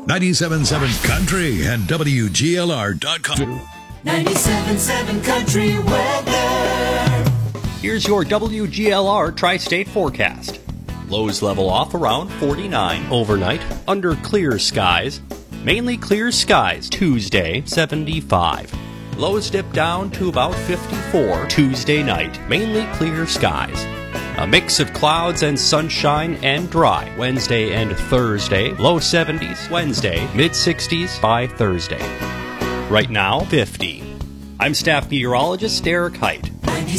97.7 Country and WGLR.com. 97.7 Country weather. Here's your WGLR Tri-State forecast. Lows level off around 49 overnight, under clear skies. Mainly clear skies Tuesday, 75. Lows dip down to about 54 Tuesday night, mainly clear skies. A mix of clouds and sunshine and dry Wednesday and Thursday, low 70s Wednesday, mid 60s by Thursday. Right now, 50. I'm staff meteorologist Derek Height.